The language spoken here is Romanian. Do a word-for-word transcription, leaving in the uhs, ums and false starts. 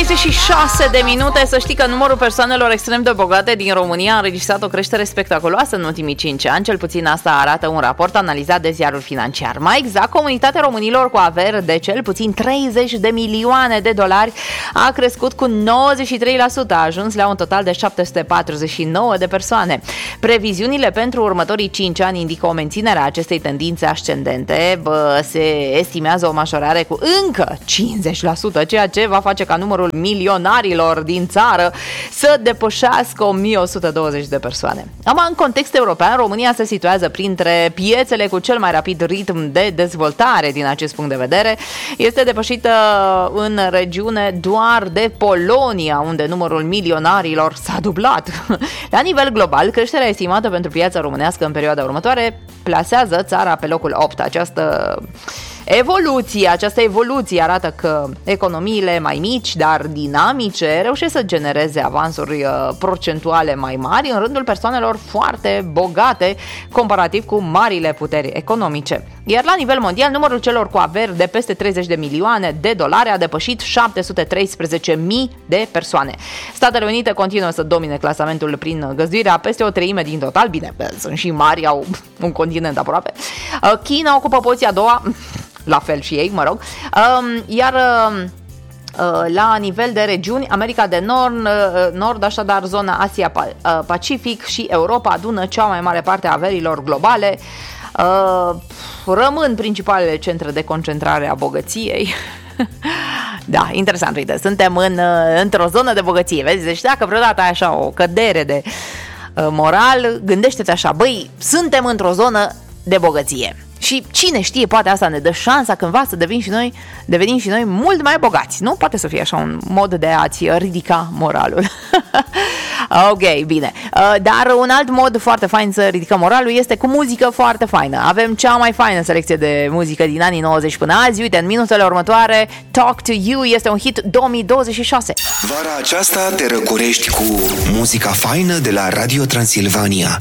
treizeci și șase de minute. Să știi că numărul persoanelor extrem de bogate din România a înregistrat o creștere spectaculoasă în ultimii cinci ani. Cel puțin asta arată un raport analizat de Ziarul Financiar. Mai exact, comunitatea românilor cu averi de cel puțin treizeci de milioane de dolari a crescut cu nouăzeci și trei la sută, a ajuns la un total de șapte sute patruzeci și nouă de persoane. Previziunile pentru următorii cinci ani indică o menținere a acestei tendințe ascendente. Bă, se estimează o majorare cu încă cincizeci la sută, ceea ce va face ca numărul milionarilor din țară să depășească o mie o sută douăzeci de persoane. Acum, în context european, România se situează printre piețele cu cel mai rapid ritm de dezvoltare din acest punct de vedere. Este depășită în regiune doar de Polonia, unde numărul milionarilor s-a dublat. La nivel global, creșterea estimată pentru piața românească în perioada următoare plasează țara pe locul opt. Această Evoluție, această evoluție arată că economiile mai mici, dar dinamice, reușesc să genereze avansuri procentuale mai mari în rândul persoanelor foarte bogate, comparativ cu marile puteri economice. Iar la nivel mondial, numărul celor cu averi de peste treizeci de milioane de dolari a depășit șapte sute treisprezece mii de persoane. Statele Unite continuă să domine clasamentul prin găzduirea peste o treime din total. Bine, sunt și mari, au un continent aproape. China ocupă poziția a doua, la fel și ei, mă rog, iar la nivel de regiuni, America de Nord, Nord așadar zona Asia-Pacific și Europa adună cea mai mare parte a averilor globale. Rămân principalele centre de concentrare a bogăției. Da, interesant, uite, suntem în, într-o zonă de bogăție, vezi? Deci dacă vreodată ai așa o cădere de moral, gândește-te așa, băi, suntem într-o zonă de bogăție. Și cine știe, poate asta ne dă șansa cândva să devenim și noi, devenim și noi mult mai bogați. Nu? Poate să fie așa un mod de a-ți ridica moralul. Ok, bine. Dar un alt mod foarte fain să ridicăm moralul este cu muzică foarte faină. Avem cea mai faină selecție de muzică din anii nouăzeci până azi. Uite, în minutele următoare, Talk to You este un hit două mii douăzeci și șase. Vara aceasta te răcorești cu muzica faină de la Radio Transilvania.